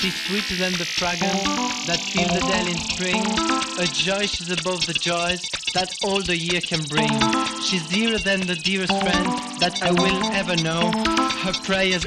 She's sweeter than the fragrance that fills the dell in spring. A joy she's above the joys that all the year can bring. She's dearer than the dearest friend that I will ever know. Her prayers